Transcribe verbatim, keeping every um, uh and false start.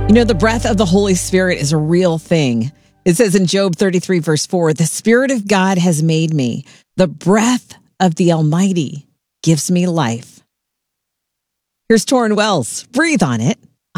You know, the breath of the Holy Spirit is a real thing. It says in Job thirty-three, verse four, the Spirit of God has made me. The breath of the Almighty gives me life. Here's Torrin Wells. Breathe on it.